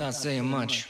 Not saying much.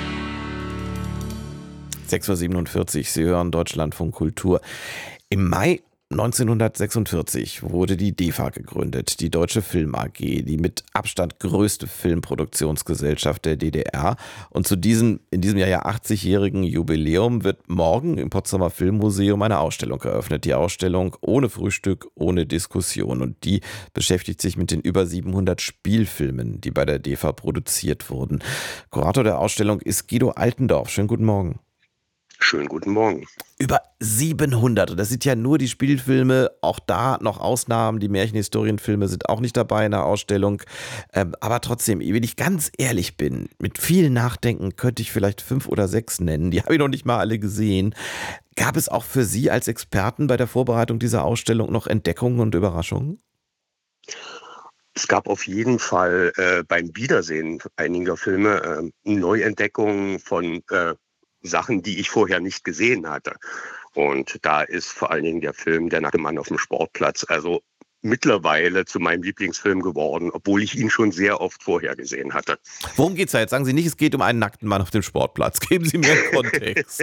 6:47 Uhr, Sie hören Deutschlandfunk Kultur. Im Mai 1946 wurde die DEFA gegründet, die Deutsche Film AG, die mit Abstand größte Filmproduktionsgesellschaft der DDR. Und zu diesem in diesem Jahr ja 80-jährigen Jubiläum wird morgen im Potsdamer Filmmuseum eine Ausstellung eröffnet. Die Ausstellung ohne Frühstück, ohne Diskussion. Und die beschäftigt sich mit den über 700 Spielfilmen, die bei der DEFA produziert wurden. Kurator der Ausstellung ist Guido Altendorf. Schönen guten Morgen. Schönen guten Morgen. Über 700. Und das sind ja nur die Spielfilme, auch da noch Ausnahmen. Die Märchenhistorienfilme sind auch nicht dabei in der Ausstellung. Aber trotzdem, wenn ich ganz ehrlich bin, mit viel Nachdenken könnte ich vielleicht 5 oder 6 nennen. Die habe ich noch nicht mal alle gesehen. Gab es auch für Sie als Experten bei der Vorbereitung dieser Ausstellung noch Entdeckungen und Überraschungen? Es gab auf jeden Fall beim Wiedersehen einiger Filme Neuentdeckungen von Sachen, die ich vorher nicht gesehen hatte. Und da ist vor allen Dingen der Film Der nackte Mann auf dem Sportplatz also mittlerweile zu meinem Lieblingsfilm geworden, obwohl ich ihn schon sehr oft vorher gesehen hatte. Worum geht's da jetzt? Sagen Sie nicht, es geht um einen nackten Mann auf dem Sportplatz. Geben Sie mir einen Kontext.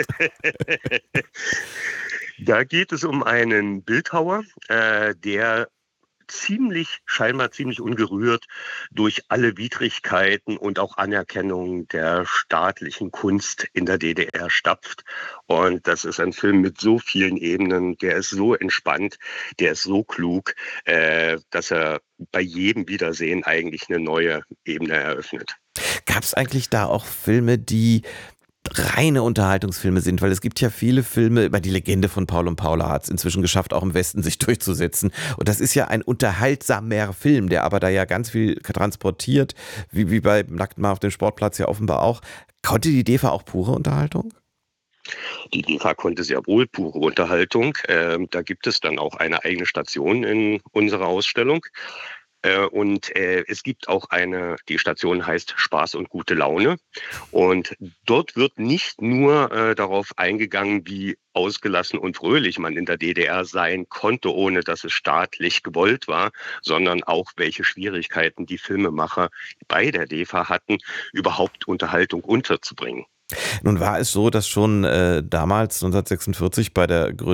Da geht es um einen Bildhauer, der scheinbar ziemlich ungerührt durch alle Widrigkeiten und auch Anerkennung der staatlichen Kunst in der DDR stapft. Und das ist ein Film mit so vielen Ebenen, der ist so entspannt, der ist so klug, dass er bei jedem Wiedersehen eigentlich eine neue Ebene eröffnet. Gab es eigentlich da auch Filme, die reine Unterhaltungsfilme sind, weil es gibt ja viele Filme, über die Legende von Paul und Paula hat es inzwischen geschafft, auch im Westen sich durchzusetzen. Und das ist ja ein unterhaltsamer Film, der aber da ja ganz viel transportiert, wie bei Nackten Mann auf dem Sportplatz ja offenbar auch. Konnte die DEFA auch pure Unterhaltung? Die DEFA konnte sehr wohl pure Unterhaltung. Da gibt es dann auch eine eigene Station in unserer Ausstellung. Und es gibt auch die Station heißt Spaß und gute Laune. Und dort wird nicht nur darauf eingegangen, wie ausgelassen und fröhlich man in der DDR sein konnte, ohne dass es staatlich gewollt war, sondern auch, welche Schwierigkeiten die Filmemacher bei der DEFA hatten, überhaupt Unterhaltung unterzubringen. Nun war es so, dass schon damals 1946 bei der Gründung